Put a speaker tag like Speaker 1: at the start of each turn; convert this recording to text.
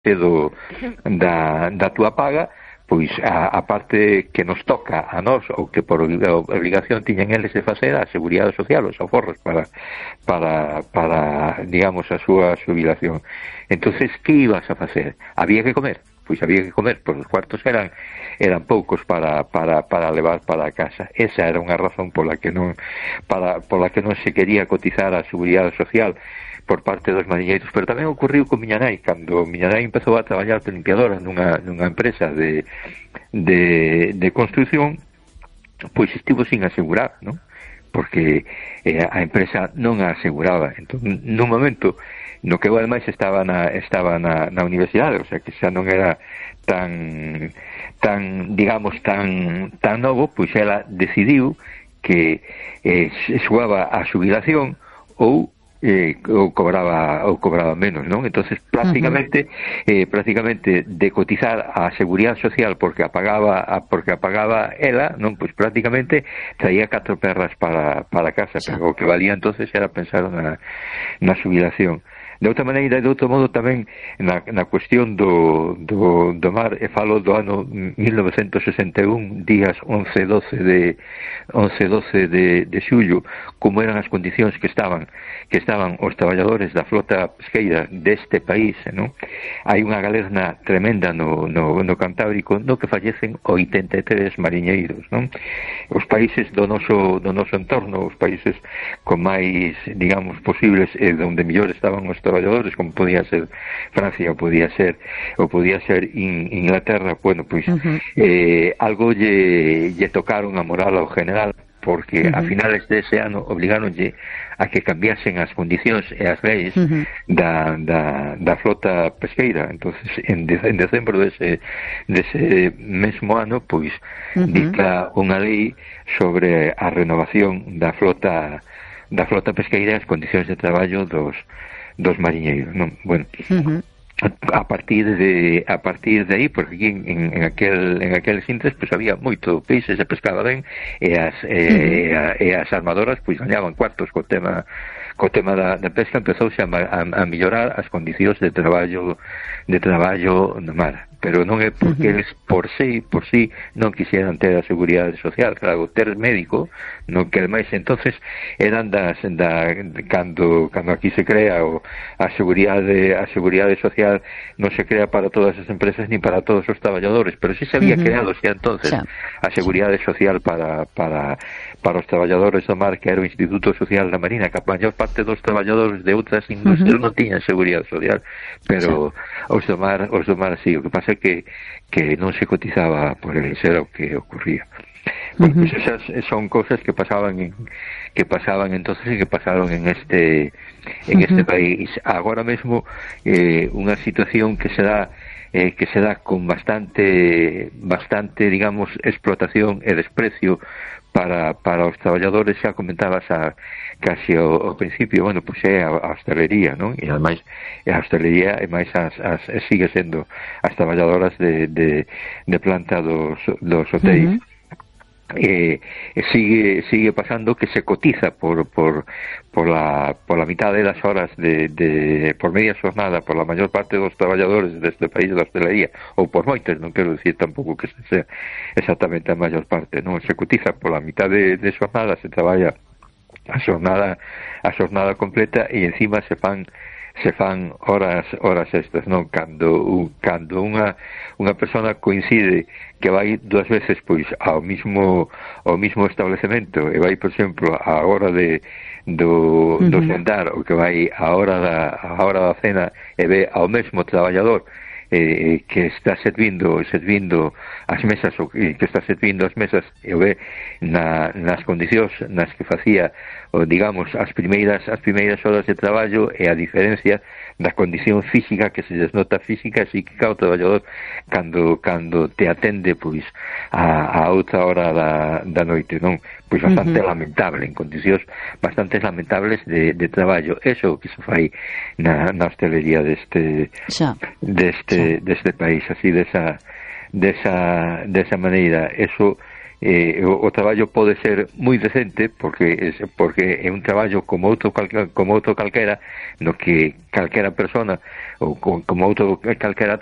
Speaker 1: da túa paga, pois a parte que nos toca a nós, ou que por obligación tiñan eles de facer, a seguridade social, os aforros para digamos, a súa xubilación. Entonces, que ibas a facer? Había que comer. Pois había que comer, pois os cuartos eran poucos para levar para a casa. Esa era unha razón pola que non se quería cotizar a seguridade social por parte dos mariñeiros. Pero tamén ocurriu con miña nai, cando miña nai empezou a traballar de limpiadora nunha empresa de construción, pois estivo sin asegurar, non? Porque a empresa non a aseguraba. Entón, nun momento no que eu ademais estaba na universidade, o sea que xa non era tan digamos tan novo, pois ela decidiu que xugaba a xubilación ou cobraba menos, non? Entonces prácticamente de cotizar a seguridade social porque apagaba ela, non? Pois prácticamente traía 4 perras para casa, pero o que valía entonces era pensar na xubilación. De outra maneira e de outro modo tamén na cuestión do mar, e falo do ano 1961, días 11-12 de xullo, como eran as condicións que estaban os traballadores da flota pesqueira deste país, non? Hai unha galerna tremenda no Cantábrico, no que fallecen 83 mariñeiros, non? Os países do noso entorno, os países con máis, digamos, posibles, onde mellor estaban os traballadores, como podía ser Francia ou podía ser Inglaterra, bueno, pois algo lle tocaron a moral ao general, porque a finales dese ano obligáronlle a que cambiasen as condicións e as leis da flota pesqueira. Entonces en decembro dese mesmo ano, pois dicta unha lei sobre a renovación da flota pesqueira e as condicións de traballo dos mariñeiros, non? Bueno, a partir de aí, porque aquí en aqueles intres pois había moito peixe, se pescaba ben, e as armadoras pois gañaban cuartos co tema da pesca. Empezouse a mellorar as condicións de traballo no mar, pero non é porque eles por sí non quixeran ter a seguridade social. Claro, ter médico, non, que ademais entonces eran cando aquí se crea a seguridade social, non se crea para todas as empresas ni para todos os traballadores, pero sí se había creado xa entonces a seguridade social para os traballadores do mar, que era o Instituto Social da Marina, que a maior parte dos traballadores de outras industrias non tiñan seguridade social, pero os do mar sí. O que pasa é que non se cotizaba por eles, era o que ocurría. Bueno, pues esas son cosas que pasaban entonces e que pasaron en este país. Agora mesmo unha situación que se dá con bastante, digamos, explotación e desprecio para os traballadores. Xa comentabas casi ao principio, bueno, pois é a hostelería, non? E ademais a hostelería e máis sigue sendo as traballadoras de planta dos hotéis. Sigue pasando que se cotiza por la mitad de las horas por media jornada por la mayor parte dos traballadores deste país da hostelería, ou por moitos, non quero dicir tampouco que sea exactamente a maior parte, non, se cotiza por la mitad de jornada, se traballa a jornada completa e encima se fan horas extras, non? Cando unha persona coincide que vai 2 veces pois ao mismo establecemento e vai, por exemplo, á hora do xantar, ou que vai á hora da cena e ve ao mesmo traballador que está servindo as mesas, ou que está servindo as mesas, e o ve nas condicións nas que facía, ou digamos, as primeiras horas de traballo, e a diferencia da condición física que se desnota física e psíquica ao traballador cando te atende pois a outra hora da noite, non? Pois bastante lamentable, en condicións bastante lamentables de traballo. Eso que se fai na hostelería deste país, así desa maneira. Eso o traballo pode ser moi decente porque é un traballo como outro calquera, no que calquera persona ou como outro calquera